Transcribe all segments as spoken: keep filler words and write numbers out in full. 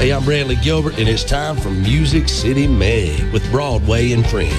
Hey, I'm Bradley Gilbert, and it's time for Music City Meg with Broadway and Friends.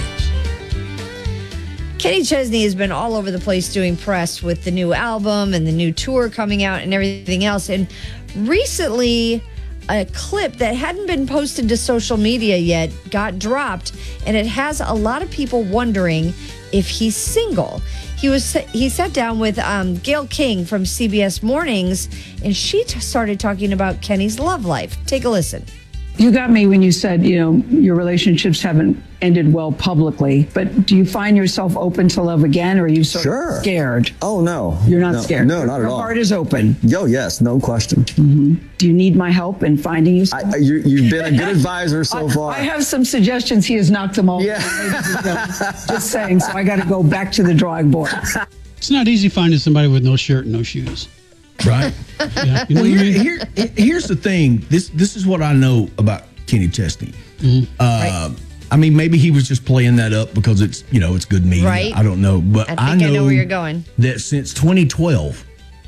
Kenny Chesney has been all over the place doing press with the new album and the new tour coming out and everything else. And recently, a clip that hadn't been posted to social media yet got dropped, and it has a lot of people wondering if he's single. He was he sat down with um, Gayle King from C B S Mornings, and she t- started talking about Kenny's love life. Take a listen. You got me when you said, you know, your relationships haven't ended well publicly, but do you find yourself open to love again, or are you sort Sure. of scared? Oh, no. You're not no, scared? No, not Your at all. Your heart is open? Yo, yes, no question. Mm-hmm. Do you need my help in finding you? I, you you've been a good advisor so I, far. I have some suggestions. He has knocked them all Yeah. down. Just saying, so I got to go back to the drawing board. It's not easy finding somebody with no shirt and no shoes. Right. Yeah, you know Well, what I here, mean? here, here's the thing. This this is what I know about Kenny Chesney. Mm-hmm. Uh, I mean, maybe he was just playing that up because it's you know it's good media. Right. I don't know, but I think I I know, know where you're going. That since twenty twelve,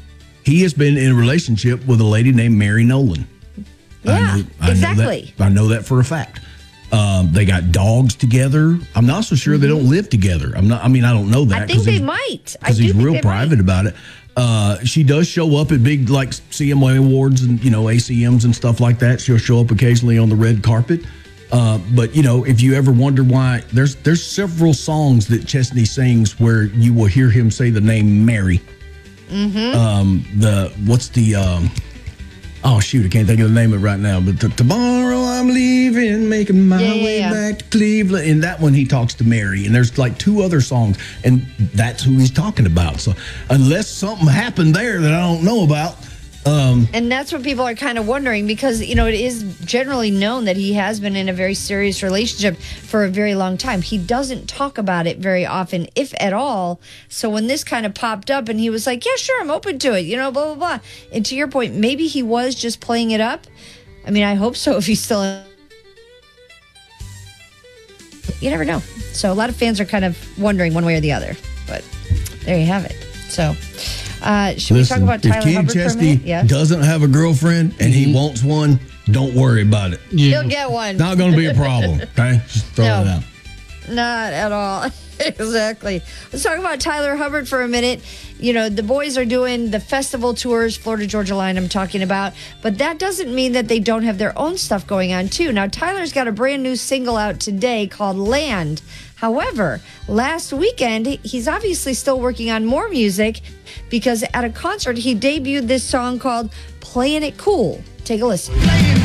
he has been in a relationship with a lady named Mary Nolan. Yeah, I know, I exactly. Know that, I know that for a fact. Um, they got dogs together. I'm not so sure they don't live together. I'm not. I mean, I don't know that. I think 'cause they he's- might. I because do he's think real they private might. about it. Uh, she does show up at big like C M A awards and you know A C Ms and stuff like that. She'll show up occasionally on the red carpet. Uh, but you know, if you ever wonder why, there's there's several songs that Chesney sings where you will hear him say the name Mary. Mm-hmm. Um, the what's the um, oh shoot, I can't think of the name of it right now. But the, tomorrow I'm leaving, making my Yeah, yeah, way yeah. back to Cleveland. In that one, he talks to Mary, and there's like two other songs, and that's who he's talking about. So unless something happened there that I don't know about, um, And that's what people are kind of wondering because, you know, it is generally known that he has been in a very serious relationship for a very long time. He doesn't talk about it very often, if at all. So when this kind of popped up and he was like, yeah, sure, I'm open to it, you know, blah, blah, blah. And to your point, maybe he was just playing it up. I mean, I hope so if he's still in. You never know. So a lot of fans are kind of wondering one way or the other. But there you have it. So... Uh, should listen, we talk about if Tyler Kenny Hubbard for a Chesney minute? Yeah. doesn't have a girlfriend and he wants one, don't worry about it. Yeah. He'll get one. Not going to be a problem. Okay, just throw No. it out. Not at all. Exactly. Let's talk about Tyler Hubbard for a minute. You know, the boys are doing the festival tours, Florida Georgia Line I'm talking about, but that doesn't mean that they don't have their own stuff going on too. Now, Tyler's got a brand new single out today called Land. However, last weekend, he's obviously still working on more music because at a concert, he debuted this song called Playing It Cool. Take a listen.